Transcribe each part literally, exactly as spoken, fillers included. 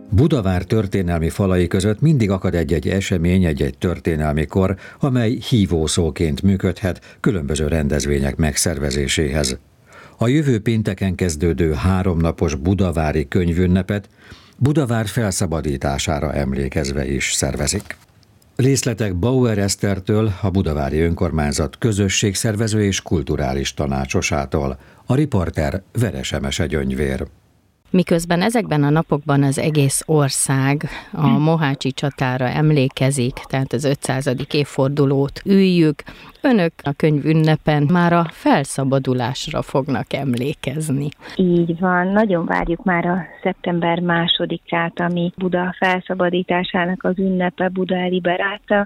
Budavár történelmi falai között mindig akad egy-egy esemény, egy-egy történelmi kor, amely hívószóként működhet különböző rendezvények megszervezéséhez. A jövő pénteken kezdődő háromnapos budavári könyvünnepet Budavár felszabadítására emlékezve is szervezik. Részletek Bauer Esztertől, a Budavári Önkormányzat közösségszervező és kulturális tanácsosától, a riporter Veres Emese Gyöngyvér. Miközben ezekben a napokban az egész ország a mohácsi csatára emlékezik, tehát az ötszázadik évfordulót üljük, önök a könyvünnepen már a felszabadulásra fognak emlékezni. Így van, nagyon várjuk már a szeptember másodikát, ami Buda felszabadításának az ünnepe, Buda Liberáta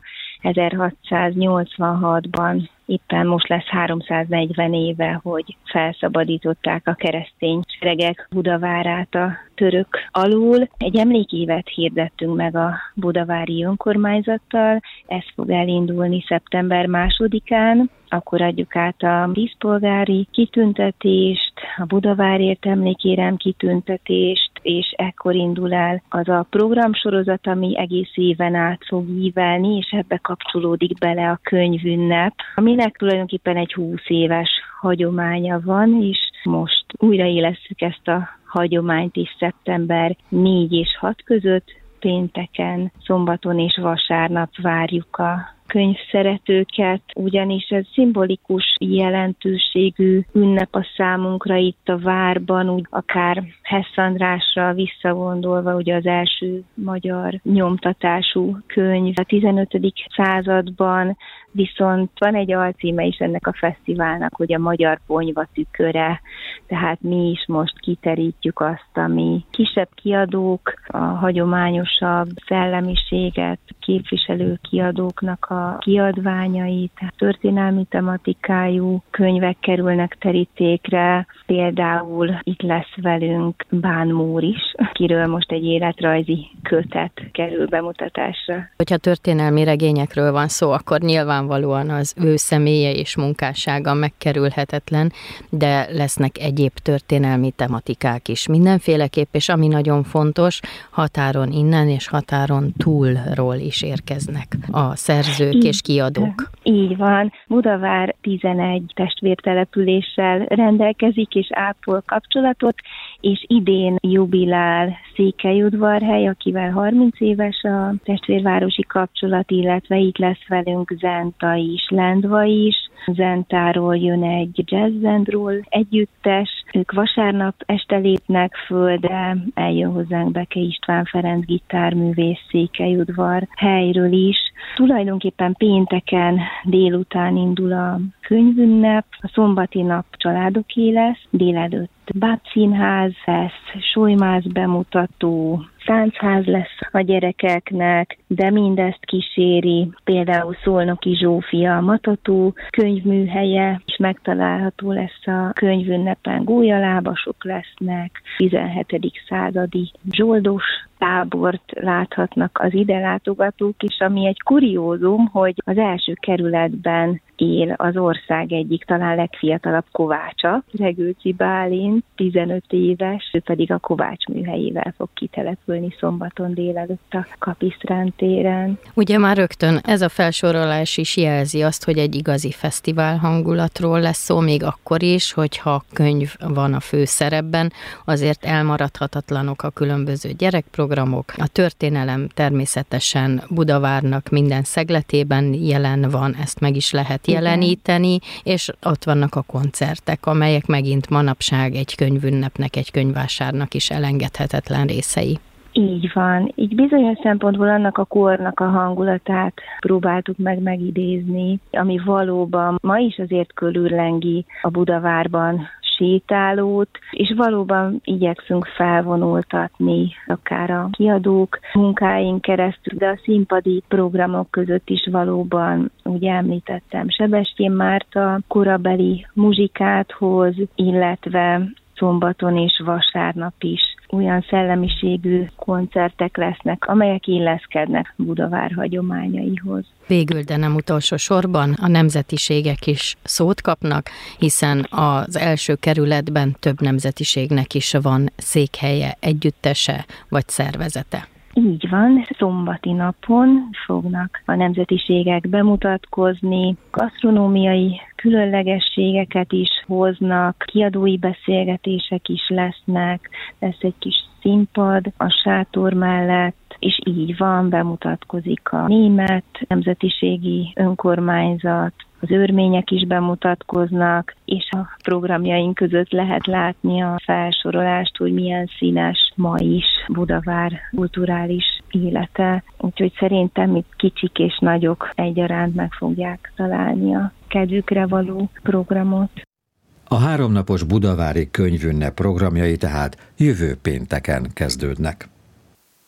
ezerhatszáznyolcvanhatban. Éppen most lesz háromszáznegyven éve, hogy felszabadították a keresztény seregek Budavárát a török alól. Egy emlékévet hirdettünk meg a budavári önkormányzattal, ez fog elindulni szeptember másodikán, akkor adjuk át a díszpolgári kitüntetést, a Budavárért emlékérem kitüntetést, és ekkor indul el az a programsorozat, ami egész éven át fog ívelni, és ebbe kapcsolódik bele a könyvünnep, aminek tulajdonképpen egy húsz éves hagyománya van, és most újraélesszük ezt a hagyományt is szeptember négy és hat között, pénteken, szombaton és vasárnap várjuk a könyvszeretőket, ugyanis ez szimbolikus jelentőségű ünnep a számunkra itt a várban, úgy akár Hess Andrásra visszagondolva, ugye az első magyar nyomtatású könyv a tizenötödik században, viszont van egy alcíme is ennek a fesztiválnak, hogy a magyar ponyva tüköre, tehát mi is most kiterítjük azt, ami kisebb kiadók, a hagyományosabb szellemiséget képviselő kiadóknak a kiadványait, történelmi tematikájú könyvek kerülnek terítékre, például itt lesz velünk Bán Mór is, kiről most egy életrajzi kötet kerül bemutatásra. Hogyha történelmi regényekről van szó, akkor nyilvánvalóan az ő személye és munkássága megkerülhetetlen, de lesznek egyéb történelmi tematikák is mindenféleképp, és ami nagyon fontos, határon innen és határon túlról is érkeznek a szerzők és kiadók. Így van. Budavár tizenegy testvértelepüléssel rendelkezik és ápol kapcsolatot, és idén jubilál Székelyudvarhely, akivel harminc éves a testvérvárosi kapcsolat, illetve itt lesz velünk Zenta is, Lendva is. Zentáról jön egy jazz bandról együttes, ők vasárnap este lépnek föl, de eljön hozzánk Beke István Ferenc gitárművész Székelyudvar helyről is. Tulajdonképpen pénteken délután indul a könyvünnep, a szombati nap családoké lesz, délelőtt bábszínház lesz, solymáz bemutató, táncház lesz a gyerekeknek, de mindezt kíséri például Szolnoki Zsófia Matató könyvműhelye, és megtalálható lesz a könyvünnepen, gólyalábasok lesznek, tizenhetedik századi zsoldos tábort láthatnak az ide látogatók, és ami egy kuriózum, hogy az első kerületben él az ország egyik talán legfiatalabb kovácsa, Regőci Bálint, tizenöt éves, ő pedig a Kovács műhelyével fog kitelepülni szombaton délelőtt a Kapisztrán téren. Ugye már rögtön ez a felsorolás is jelzi azt, hogy egy igazi fesztivál hangulatról lesz szó, még akkor is, hogyha könyv van a főszerepben, azért elmaradhatatlanok a különböző gyerekprogramok. A történelem természetesen Budavárnak minden szegletében jelen van, ezt meg is lehet jeleníteni, és ott vannak a koncertek, amelyek megint manapság egy könyvünnepnek, egy könyvvásárnak is elengedhetetlen részei. Így van. Így bizonyos szempontból annak a kornak a hangulatát próbáltuk meg megidézni, ami valóban ma is azért körüllengi a Budavárban sétálót, és valóban igyekszünk felvonultatni akár a kiadók munkáink keresztül, de a színpadi programok között is valóban, úgy említettem, Sebestyén Márta korabeli muzsikát hoz, illetve szombaton és vasárnap is olyan szellemiségű koncertek lesznek, amelyek illeszkednek Budavár hagyományaihoz. Végül, de nem utolsó sorban a nemzetiségek is szót kapnak, hiszen az első kerületben több nemzetiségnek is van székhelye, együttese vagy szervezete. Így van, szombati napon fognak a nemzetiségek bemutatkozni, gasztronómiai különlegességeket is hoznak, kiadói beszélgetések is lesznek, lesz egy kis színpad a sátor mellett, és így van, bemutatkozik a német nemzetiségi önkormányzat, az őrmények is bemutatkoznak, és a programjaink között lehet látni a felsorolást, hogy milyen színes ma is Budavár kulturális élete. Úgyhogy szerintem itt kicsik és nagyok egyaránt meg fogják találni a kedvükre való programot. A háromnapos budavári könyvünnep programjai tehát jövő pénteken kezdődnek.